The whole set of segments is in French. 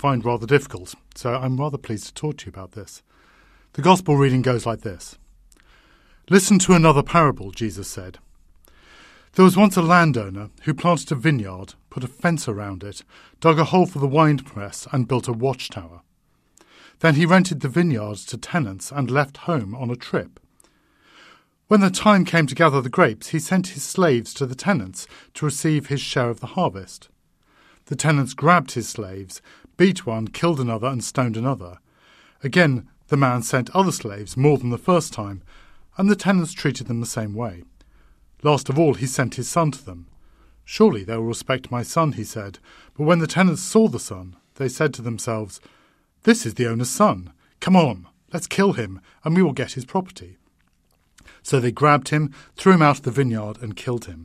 find rather difficult, so I'm rather pleased to talk to you about this. The Gospel reading goes like this. Listen to another parable, Jesus said. There was once a landowner who planted a vineyard, put a fence around it, dug a hole for the winepress and built a watchtower. Then he rented the vineyard to tenants and left home on a trip. When the time came to gather the grapes, he sent his slaves to the tenants to receive his share of the harvest. The tenants grabbed his slaves, beat one, killed another and stoned another. Again, the man sent other slaves, more than the first time, and the tenants treated them the same way. Last of all, he sent his son to them. Surely they will respect my son, he said. But when the tenants saw the son, they said to themselves, This is the owner's son. Come on, let's kill him, and we will get his property. So they grabbed him, threw him out of the vineyard, and killed him.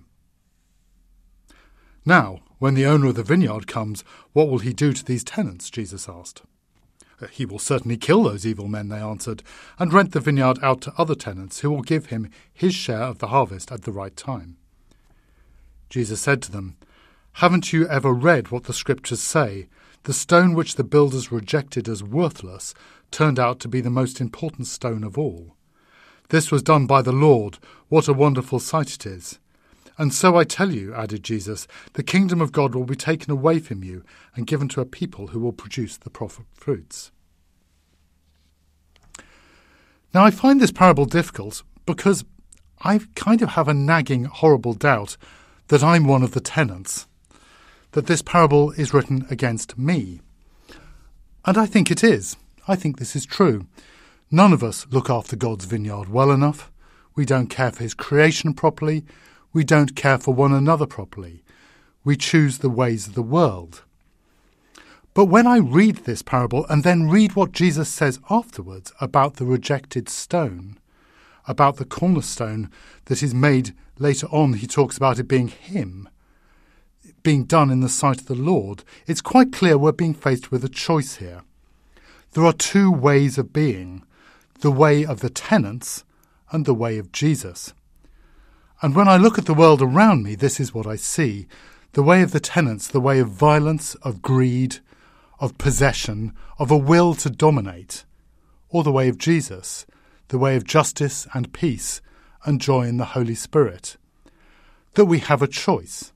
Now, when the owner of the vineyard comes, what will he do to these tenants? Jesus asked. He will certainly kill those evil men, they answered, and rent the vineyard out to other tenants who will give him his share of the harvest at the right time. Jesus said to them, Haven't you ever read what the Scriptures say? The stone which the builders rejected as worthless turned out to be the most important stone of all. This was done by the Lord. What a wonderful sight it is. And so I tell you, added Jesus, the kingdom of God will be taken away from you and given to a people who will produce the proper fruits. Now, I find this parable difficult because I kind of have a nagging, horrible doubt that I'm one of the tenants, that this parable is written against me. And I think it is. I think this is true. None of us look after God's vineyard well enough. We don't care for his creation properly. We don't care for one another properly. We choose the ways of the world. But when I read this parable and then read what Jesus says afterwards about the rejected stone, about the cornerstone that is made later on, he talks about it being him, being done in the sight of the Lord, it's quite clear we're being faced with a choice here. There are two ways of being, the way of the tenants and the way of Jesus. And when I look at the world around me, this is what I see. The way of the tenants, the way of violence, of greed, of possession, of a will to dominate. Or the way of Jesus, the way of justice and peace and joy in the Holy Spirit. That we have a choice.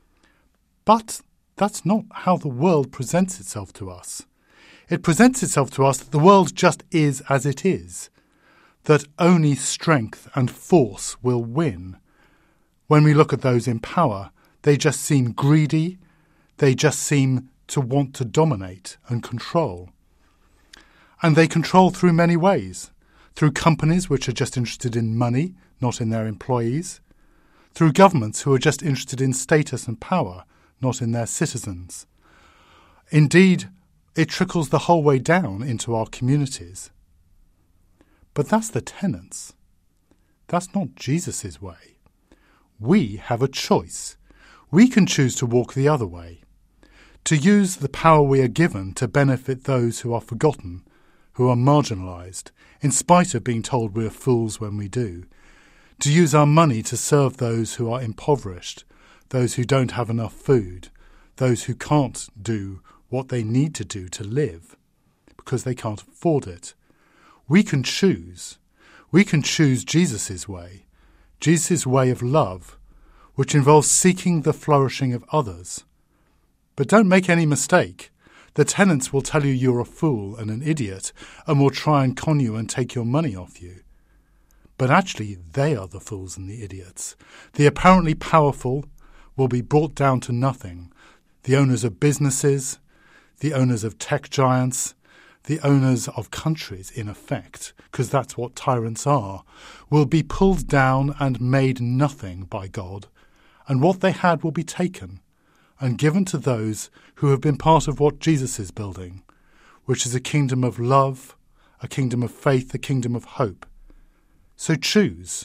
But that's not how the world presents itself to us. It presents itself to us that the world just is as it is. That only strength and force will win. When we look at those in power, they just seem greedy, they just seem to want to dominate and control. And they control through many ways. Through companies which are just interested in money, not in their employees. Through governments who are just interested in status and power, not in their citizens. Indeed, it trickles the whole way down into our communities. But that's the tenants. That's not Jesus' way. We have a choice. We can choose to walk the other way, to use the power we are given to benefit those who are forgotten, who are marginalised, in spite of being told we are fools when we do, to use our money to serve those who are impoverished, those who don't have enough food, those who can't do what they need to do to live, because they can't afford it. We can choose. We can choose Jesus' way. Jesus' way of love, which involves seeking the flourishing of others. But don't make any mistake. The tenants will tell you you're a fool and an idiot and will try and con you and take your money off you. But actually, they are the fools and the idiots. The apparently powerful will be brought down to nothing. The owners of businesses, the owners of tech giants, the owners of countries, in effect, because that's what tyrants are, will be pulled down and made nothing by God, and what they had will be taken and given to those who have been part of what Jesus is building, which is a kingdom of love, a kingdom of faith, a kingdom of hope. So choose.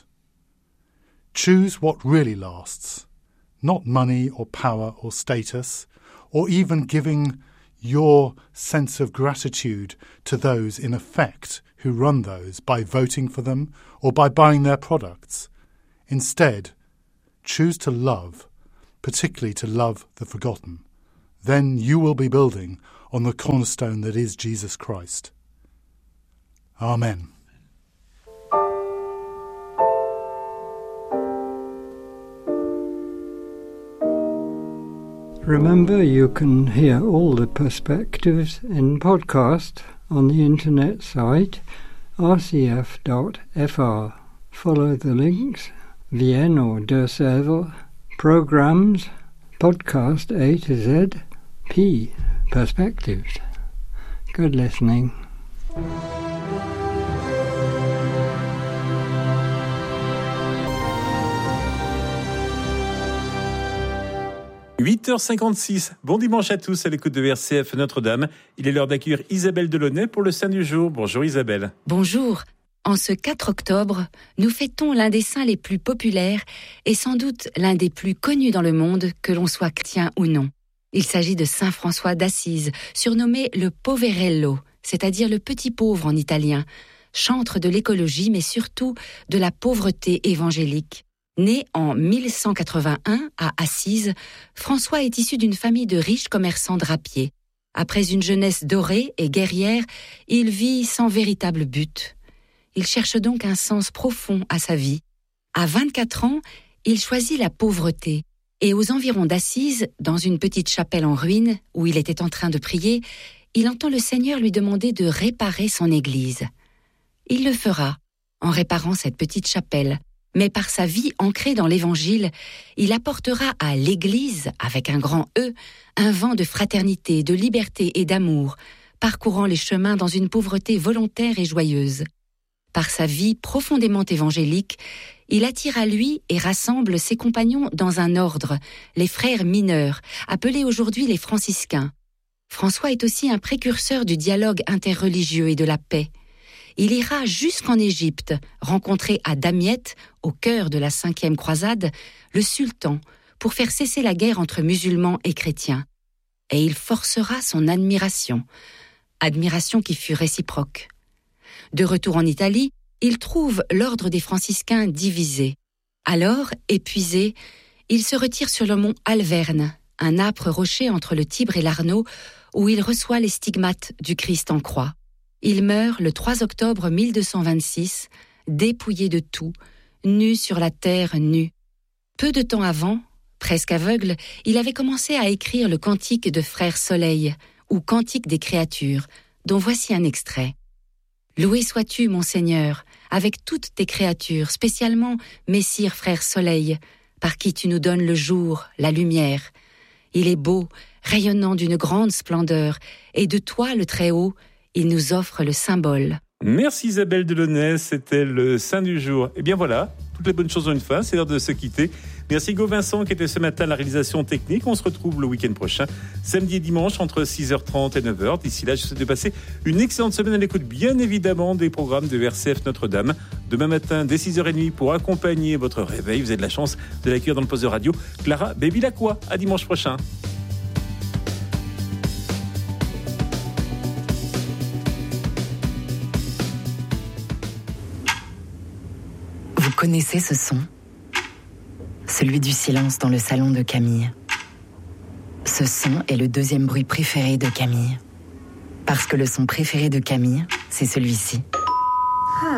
Choose what really lasts, not money or power or status, or even giving your sense of gratitude to those in effect who run those by voting for them or by buying their products. Instead, choose to love, particularly to love the forgotten. Then you will be building on the cornerstone that is Jesus Christ. Amen. Remember, you can hear all the perspectives in podcast on the internet site rcf.fr. Follow the links, Vienne or Der Cercle, programs, podcast A to Z, P, perspectives. Good listening. 8h56, bon dimanche à tous à l'écoute de RCF Notre-Dame. Il est l'heure d'accueillir Isabelle Delaunay pour le Saint du jour. Bonjour Isabelle. Bonjour. En ce 4 octobre, nous fêtons l'un des saints les plus populaires et sans doute l'un des plus connus dans le monde, que l'on soit chrétien ou non. Il s'agit de Saint François d'Assise, surnommé le Poverello, c'est-à-dire le petit pauvre en italien, chantre de l'écologie mais surtout de la pauvreté évangélique. Né en 1181 à Assise, François est issu d'une famille de riches commerçants drapiers. Après une jeunesse dorée et guerrière, il vit sans véritable but. Il cherche donc un sens profond à sa vie. À 24 ans, il choisit la pauvreté. Et aux environs d'Assise, dans une petite chapelle en ruine, où il était en train de prier, il entend le Seigneur lui demander de réparer son église. Il le fera, en réparant cette petite chapelle. Mais par sa vie ancrée dans l'Évangile, il apportera à l'Église, avec un grand E, un vent de fraternité, de liberté et d'amour, parcourant les chemins dans une pauvreté volontaire et joyeuse. Par sa vie profondément évangélique, il attire à lui et rassemble ses compagnons dans un ordre, les frères mineurs, appelés aujourd'hui les franciscains. François est aussi un précurseur du dialogue interreligieux et de la paix. Il ira jusqu'en Égypte, rencontrer à Damiette, au cœur de la 5e croisade, le sultan, pour faire cesser la guerre entre musulmans et chrétiens. Et il forcera son admiration qui fut réciproque. De retour en Italie, il trouve l'ordre des franciscains divisé. Alors, épuisé, il se retire sur le mont Alverne, un âpre rocher entre le Tibre et l'Arno, où il reçoit les stigmates du Christ en croix. Il meurt le 3 octobre 1226, dépouillé de tout, nu sur la terre nue. Peu de temps avant, presque aveugle, il avait commencé à écrire le cantique de Frère Soleil, ou cantique des créatures, dont voici un extrait. « Loué sois-tu, mon Seigneur, avec toutes tes créatures, spécialement Messire Frère Soleil, par qui tu nous donnes le jour, la lumière. Il est beau, rayonnant d'une grande splendeur, et de toi, le Très-Haut, il nous offre le symbole. » Merci Isabelle Delaunay, c'était le Saint du jour. Et bien voilà, toutes les bonnes choses ont une fin, c'est l'heure de se quitter. Merci Hugo Vincent qui était ce matin à la réalisation technique. On se retrouve le week-end prochain, samedi et dimanche entre 6h30 et 9h. D'ici là, je vous souhaite de passer une excellente semaine à l'écoute, bien évidemment, des programmes de RCF Notre-Dame. Demain matin, dès 6h30, pour accompagner votre réveil, vous avez de la chance de l'accueillir dans le poste de radio, Clara Baby-Lacroix. À dimanche prochain. Vous connaissez ce son ? Celui du silence dans le salon de Camille. Ce son est le deuxième bruit préféré de Camille. Parce que le son préféré de Camille, c'est celui-ci. Ah.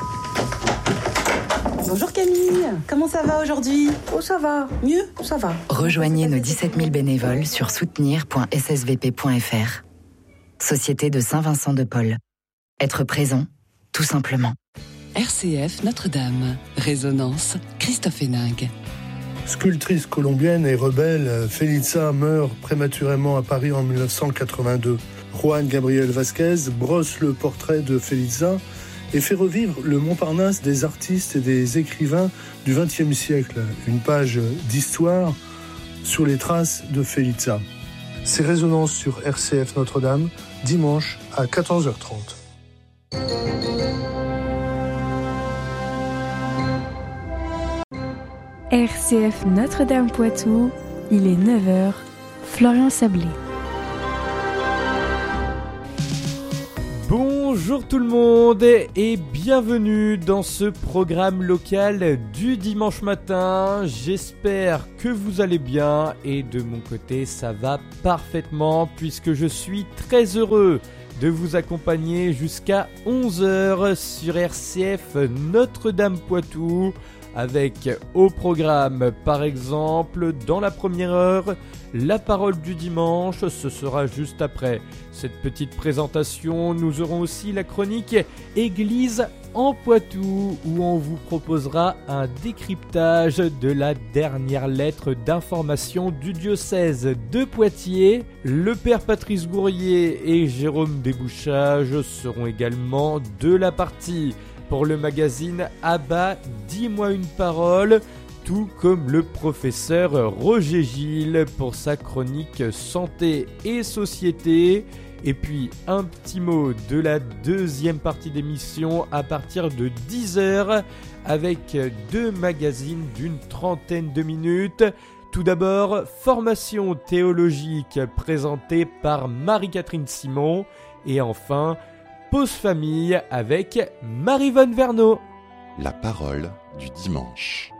Bonjour Camille, comment ça va aujourd'hui ? Oh ça va, Mieux ? ça va. Rejoignez nos 17 000 bénévoles sur soutenir.ssvp.fr. Société de Saint-Vincent de Paul. Être présent, tout simplement. RCF Notre-Dame. Résonance, Christophe Héningue. Sculptrice colombienne et rebelle, Felitza meurt prématurément à Paris en 1982. Juan Gabriel Vasquez brosse le portrait de Felitza et fait revivre le Montparnasse des artistes et des écrivains du XXe siècle. Une page d'histoire sur les traces de Felitza. C'est Résonance sur RCF Notre-Dame, dimanche à 14h30. RCF Notre-Dame Poitou, il est 9h, Florian Sablé. Bonjour tout le monde et bienvenue dans ce programme local du dimanche matin. J'espère que vous allez bien et de mon côté ça va parfaitement puisque je suis très heureux de vous accompagner jusqu'à 11h sur RCF Notre-Dame-Poitou avec au programme par exemple dans la première heure la parole du dimanche, ce sera juste après cette petite présentation. Nous aurons aussi la chronique Église en Poitou où on vous proposera un décryptage de la dernière lettre d'information du diocèse de Poitiers. Le père Patrice Gourrier et Jérôme Desbouchages seront également de la partie pour le magazine Abba, dis-moi une parole, tout comme le professeur Roger Gilles pour sa chronique santé et société. Et puis un petit mot de la deuxième partie d'émission à partir de 10h avec 2 magazines d'une trentaine de minutes. Tout d'abord, formation théologique présentée par Marie-Catherine Simon. Et enfin, pause famille avec Marie-Vonne Verneau. La parole du dimanche.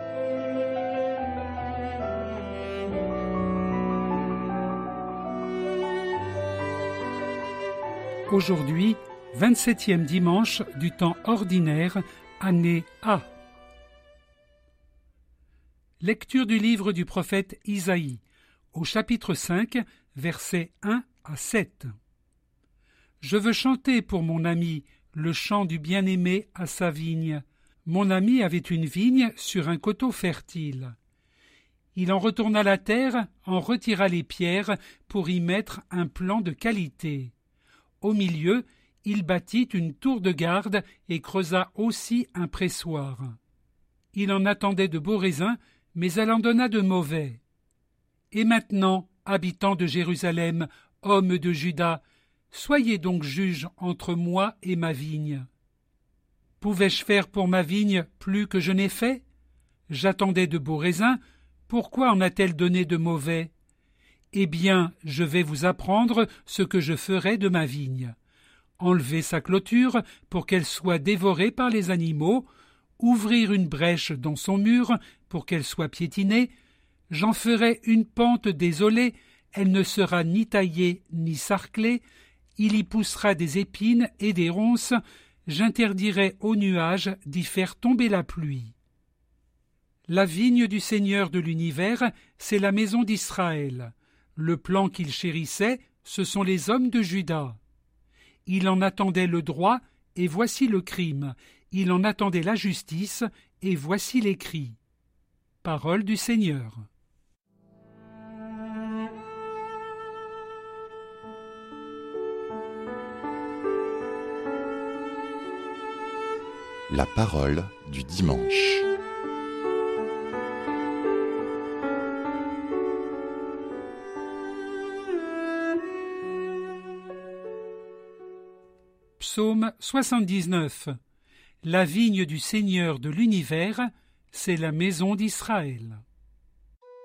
Aujourd'hui, 27e dimanche du temps ordinaire, année A. Lecture du livre du prophète Isaïe, au chapitre 5, versets 1 à 7. Je veux chanter pour mon ami le chant du bien-aimé à sa vigne. Mon ami avait une vigne sur un coteau fertile. Il en retourna la terre, en retira les pierres pour y mettre un plan de qualité. Au milieu, il bâtit une tour de garde et creusa aussi un pressoir. Il en attendait de beaux raisins, mais elle en donna de mauvais. Et maintenant, habitants de Jérusalem, hommes de Juda, soyez donc juges entre moi et ma vigne. Pouvais-je faire pour ma vigne plus que je n'ai fait? J'attendais de beaux raisins, pourquoi en a-t-elle donné de mauvais? Eh bien, je vais vous apprendre ce que je ferai de ma vigne. Enlever sa clôture pour qu'elle soit dévorée par les animaux, ouvrir une brèche dans son mur pour qu'elle soit piétinée, j'en ferai une pente désolée, elle ne sera ni taillée ni sarclée, il y poussera des épines et des ronces, j'interdirai aux nuages d'y faire tomber la pluie. La vigne du Seigneur de l'univers, c'est la maison d'Israël. Le plan qu'il chérissait, ce sont les hommes de Juda. Il en attendait le droit, et voici le crime. Il en attendait la justice, et voici les cris. Parole du Seigneur. La parole du dimanche. Psaume 79. La vigne du Seigneur de l'univers, c'est la maison d'Israël.